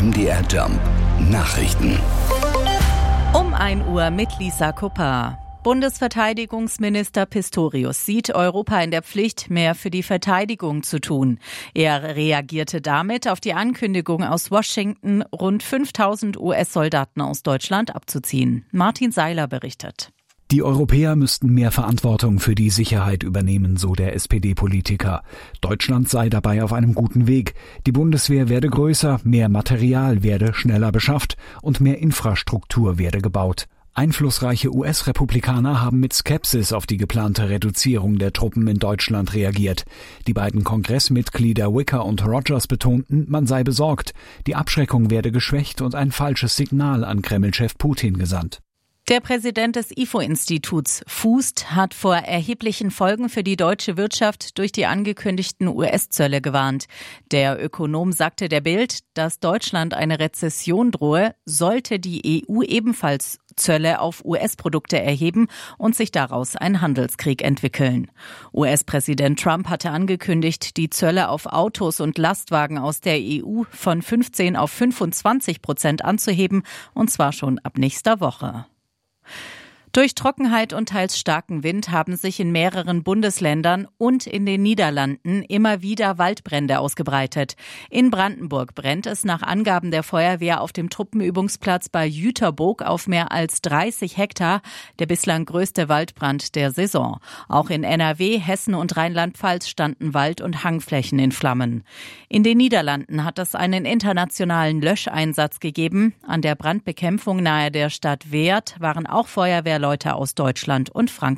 MDR Jump Nachrichten. Um 1 Uhr mit Lisa Kupper. Bundesverteidigungsminister Pistorius sieht Europa in der Pflicht, mehr für die Verteidigung zu tun. Er reagierte damit auf die Ankündigung aus Washington, rund 5.000 US-Soldaten aus Deutschland abzuziehen. Martin Seiler berichtet. Die Europäer müssten mehr Verantwortung für die Sicherheit übernehmen, so der SPD-Politiker. Deutschland sei dabei auf einem guten Weg. Die Bundeswehr werde größer, mehr Material werde schneller beschafft und mehr Infrastruktur werde gebaut. Einflussreiche US-Republikaner haben mit Skepsis auf die geplante Reduzierung der Truppen in Deutschland reagiert. Die beiden Kongressmitglieder Wicker und Rogers betonten, man sei besorgt. Die Abschreckung werde geschwächt und ein falsches Signal an Kreml-Chef Putin gesandt. Der Präsident des IFO-Instituts fußt hat vor erheblichen Folgen für die deutsche Wirtschaft durch die angekündigten US-Zölle gewarnt. Der Ökonom sagte der Bild, dass Deutschland eine Rezession drohe, sollte die EU ebenfalls Zölle auf US-Produkte erheben und sich daraus ein Handelskrieg entwickeln. US-Präsident Trump hatte angekündigt, die Zölle auf Autos und Lastwagen aus der EU von 15% auf 25% anzuheben, und zwar schon ab nächster Woche. Durch Trockenheit und teils starken Wind haben sich in mehreren Bundesländern und in den Niederlanden immer wieder Waldbrände ausgebreitet. In Brandenburg brennt es nach Angaben der Feuerwehr auf dem Truppenübungsplatz bei Jüterbock auf mehr als 30 Hektar, der bislang größte Waldbrand der Saison. Auch in NRW, Hessen und Rheinland-Pfalz standen Wald- und Hangflächen in Flammen. In den Niederlanden hat es einen internationalen Löscheinsatz gegeben. An der Brandbekämpfung nahe der Stadt Weert waren auch Feuerwehrleute aus Deutschland und Frankreich